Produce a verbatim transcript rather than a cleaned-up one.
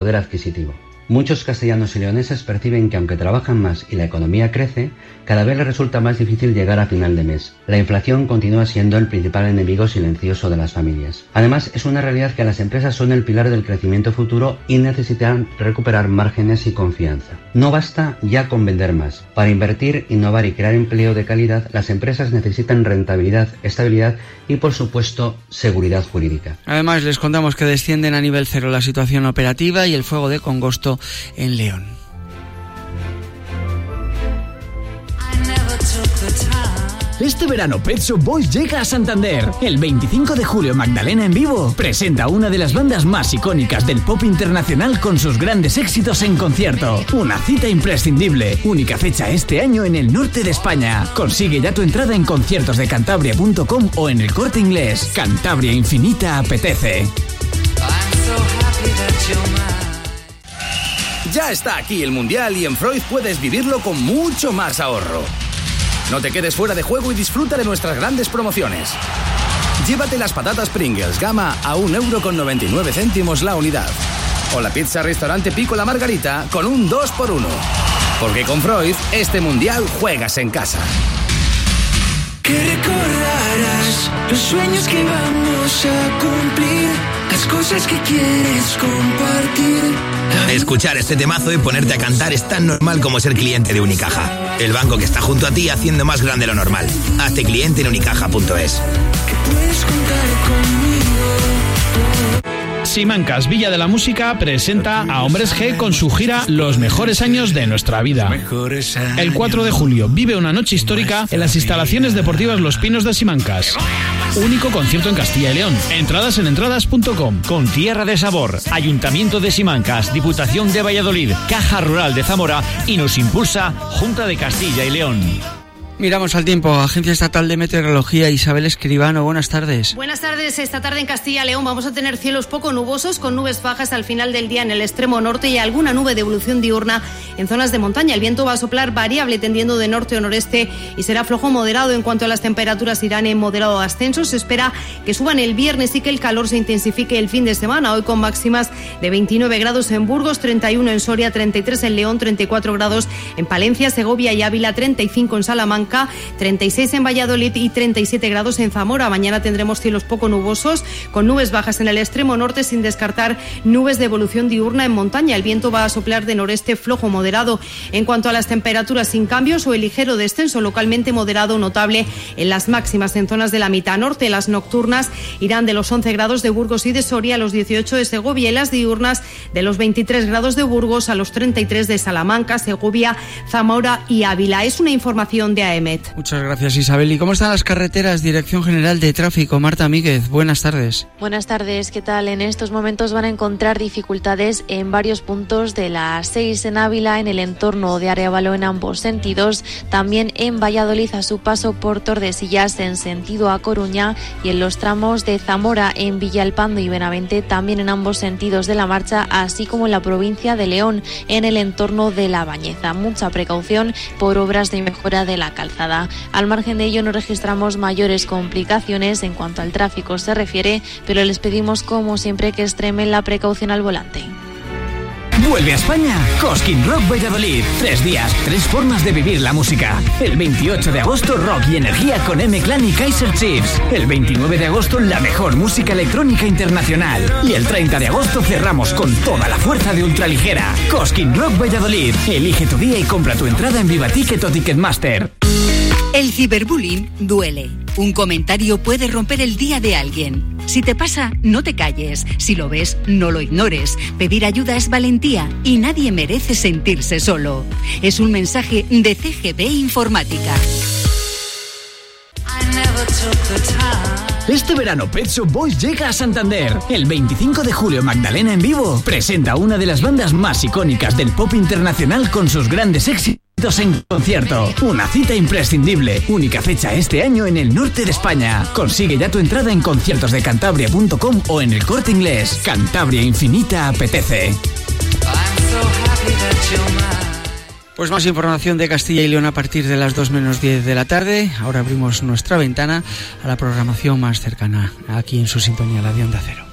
poder adquisitivo. Muchos castellanos y leoneses perciben que aunque trabajan más y la economía crece, cada vez les resulta más difícil llegar a final de mes. La inflación continúa siendo el principal enemigo silencioso de las familias. Además, es una realidad que las empresas son el pilar del crecimiento futuro y necesitan recuperar márgenes y confianza. No basta ya con vender más. Para invertir, innovar y crear empleo de calidad, las empresas necesitan rentabilidad, estabilidad y, por supuesto, seguridad jurídica. Además, les contamos que descienden a nivel cero la situación operativa y el fuego de congosto en León. Este verano Pet Shop Boys llega a Santander. El veinticinco de julio Magdalena en vivo presenta una de las bandas más icónicas del pop internacional con sus grandes éxitos en concierto. Una cita imprescindible, única fecha este año en el norte de España. Consigue ya tu entrada en conciertos de cantabria punto com o en el Corte Inglés. Cantabria Infinita apetece. Ya está aquí el Mundial y en Freud puedes vivirlo con mucho más ahorro. No te quedes fuera de juego y disfruta de nuestras grandes promociones. Llévate las patatas Pringles gama a un euro con noventa y nueve céntimos la unidad. O la pizza restaurante Pico la Margarita con un dos por uno. Porque con Freud, este Mundial juegas en casa. Que recordarás los sueños que vamos a cumplir, las cosas que quieres compartir. Escuchar este temazo y ponerte a cantar es tan normal como ser cliente de Unicaja, el banco que está junto a ti haciendo más grande lo normal. Hazte cliente en unicaja punto es. Que puedes contar conmigo. Simancas Villa de la Música presenta a Hombres G con su gira Los mejores años de nuestra vida. El cuatro de julio vive una noche histórica en las instalaciones deportivas Los Pinos de Simancas. Único concierto en Castilla y León. Entradas en entradas punto com. Con Tierra de Sabor, Ayuntamiento de Simancas, Diputación de Valladolid, Caja Rural de Zamora y nos impulsa Junta de Castilla y León. Miramos al tiempo. Agencia Estatal de Meteorología, Isabel Escribano, buenas tardes. Buenas tardes. Esta tarde en Castilla y León vamos a tener cielos poco nubosos con nubes bajas al final del día en el extremo norte y alguna nube de evolución diurna en zonas de montaña. El viento va a soplar variable tendiendo de norte o noreste y será flojo moderado. En cuanto a las temperaturas, irán en moderado ascenso. Se espera que suban el viernes y que el calor se intensifique el fin de semana. Hoy con máximas de veintinueve grados en Burgos, treinta y uno en Soria, treinta y tres en León, treinta y cuatro grados en Palencia, Segovia y Ávila, treinta y cinco en Salamanca, treinta y seis en Valladolid y treinta y siete grados en Zamora. Mañana tendremos cielos poco nubosos con nubes bajas en el extremo norte sin descartar nubes de evolución diurna en montaña. El viento va a soplar de noreste flojo moderado. En cuanto a las temperaturas, sin cambios o el ligero descenso localmente moderado notable en las máximas en zonas de la mitad norte. Las nocturnas irán de los once grados de Burgos y de Soria a los dieciocho de Segovia y las diurnas de los veintitrés grados de Burgos a los treinta y tres de Salamanca, Segovia, Zamora y Ávila. Es una información de A E M E T. Muchas gracias, Isabel. ¿Y cómo están las carreteras? Dirección General de Tráfico, Marta Míguez, buenas tardes. Buenas tardes, ¿qué tal? En estos momentos van a encontrar dificultades en varios puntos de la A seis en Ávila, en el entorno de Arévalo en ambos sentidos, también en Valladolid a su paso por Tordesillas en sentido a Coruña y en los tramos de Zamora en Villalpando y Benavente también en ambos sentidos de la marcha, así como en la provincia de León en el entorno de La Bañeza. Mucha precaución por obras de mejora de la calzada. Al margen de ello no registramos mayores complicaciones en cuanto al tráfico se refiere, pero les pedimos como siempre que extremen la precaución al volante. Vuelve a España Cosquín Rock Valladolid. Tres días, tres formas de vivir la música. El veintiocho de agosto, rock y energía con M-Clan y Kaiser Chiefs. El veintinueve de agosto, la mejor música electrónica internacional. Y el treinta de agosto cerramos con toda la fuerza de ultraligera. Cosquín Rock Valladolid. Elige tu día y compra tu entrada en Vivaticket o Ticketmaster. El ciberbullying duele. Un comentario puede romper el día de alguien. Si te pasa, no te calles. Si lo ves, no lo ignores. Pedir ayuda es valentía y nadie merece sentirse solo. Es un mensaje de C G B Informática. Este verano Pet Shop Boys llega a Santander. El veinticinco de julio Magdalena en vivo presenta una de las bandas más icónicas del pop internacional con sus grandes éxitos en concierto. Una cita imprescindible, única fecha este año en el norte de España. Consigue ya tu entrada en conciertos de cantabria punto com o en el Corte Inglés. Cantabria Infinita apetece. Pues más información de Castilla y León a partir de las dos menos diez de la tarde. Ahora abrimos nuestra ventana a la programación más cercana, aquí en su sintonía, la de Onda Cero.